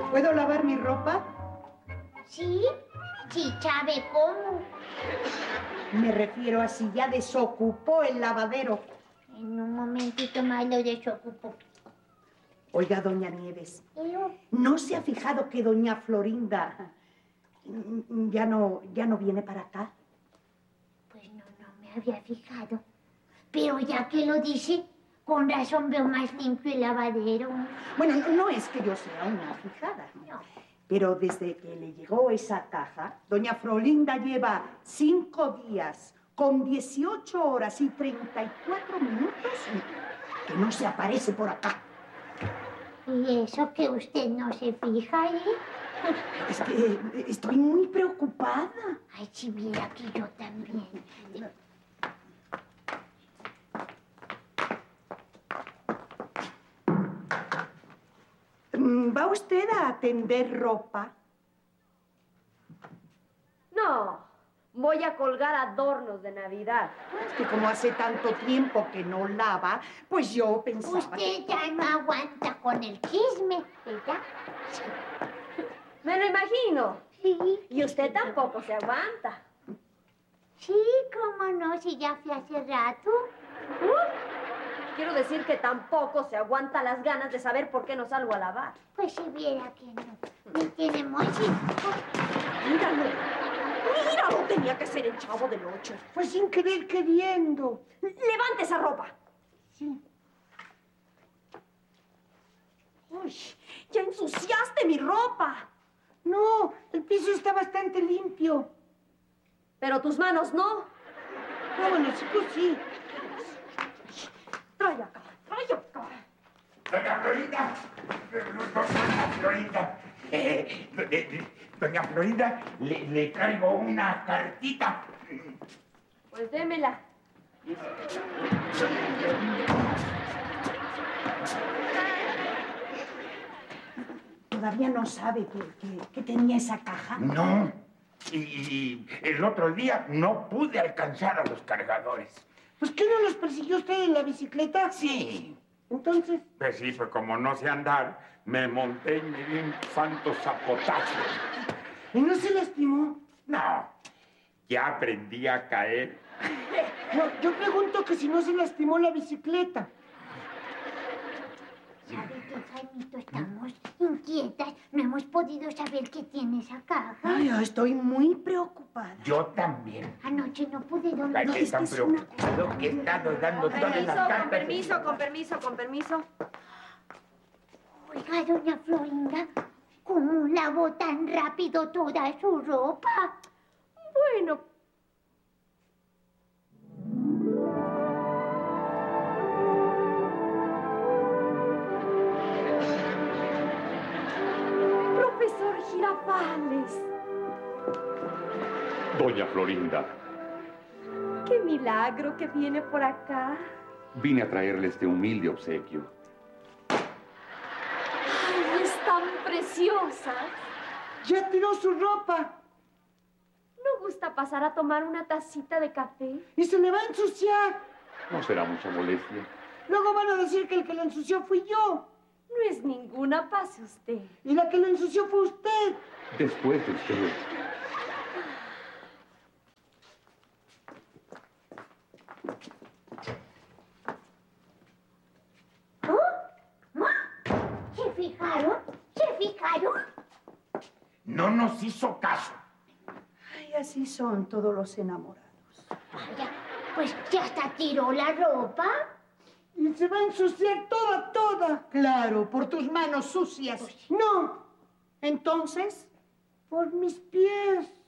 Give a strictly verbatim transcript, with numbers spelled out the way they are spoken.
¿Puedo lavar mi ropa? Sí, sí, ¿sabe cómo? Me refiero a si ya desocupó el lavadero. En un momentito más lo desocupo. Oiga, doña Nieves, ¿Yo? ¿no se ha fijado que doña Florinda ya no, ya no viene para acá? Pues no, no me había fijado. Pero ya que lo dice, con razón veo más limpio el lavadero. Bueno, no, no es que yo sea una fijada, No. pero desde que le llegó esa caja, doña Florinda lleva cinco días con dieciocho horas y treinta y cuatro minutos que no se aparece por acá. ¿Y eso que usted no se fija ahí? Es que estoy muy preocupada. Ay, si viera que yo también. ¿Va usted a atender ropa? No, voy a colgar adornos de Navidad. Es que como hace tanto tiempo que no lava, pues yo pensaba... Usted ya no aguanta con el chisme, ¿verdad? Me lo imagino. Sí. Y usted tampoco se aguanta. Sí, cómo no, si ya fui hace rato. Uh, quiero decir que tampoco se aguanta las ganas de saber por qué no salgo a lavar. Pues si viera que no, me tiene muy... Míralo. Míralo, tenía que ser el Chavo del Ocho. Pues sin querer queriendo. Levante esa ropa. Sí. Uy, ya ensuciaste mi ropa. No, el piso está bastante limpio. Pero tus manos no. Ah, bueno, sí, pues sí. Trae acá, trae acá. Doña Florinda, doña Florinda, eh, eh, doña Florinda, le, le traigo una cartita. Pues démela. ¿Todavía no sabe que, que, que tenía esa caja? No, y, y el otro día no pude alcanzar a los cargadores. ¿Pues qué no los persiguió usted en la bicicleta? Sí. Entonces... Pues sí, pues como no sé andar, me monté y me di un santo zapotazo. ¿Y no se lastimó? No, ya aprendí a caer. No, yo pregunto que si no se lastimó la bicicleta. ¿Sabe qué, Jaimito? Estamos inquietas. No hemos podido saber qué tiene esa caja. Ay, estoy muy preocupada. Yo también. Anoche no pude dormir. Ay, No, que es tan que es una preocupado que he estado dando todas las Permiso, cartas. con permiso, con permiso, con permiso. Oiga, doña Florinda, ¿cómo lavó tan rápido toda su ropa? Bueno. Profesor Girafales. Doña Florinda, Qué milagro que viene por acá. vine a traerle este humilde obsequio. Ay, están preciosas. Ya tiró su ropa ¿No gusta pasar a tomar una tacita de café? y se le va a ensuciar. No será mucha molestia. Luego van a decir que el que la ensució fui yo. No es ninguna, pase usted. Y la que la ensució fue usted. Después de usted. ¿Se fijaron? ¿Se fijaron? No nos hizo caso. Ay, así son todos los enamorados. Vaya, pues ya hasta tiró la ropa. Y se va a ensuciar toda, toda. Claro, por tus manos sucias. No. Entonces, por mis pies.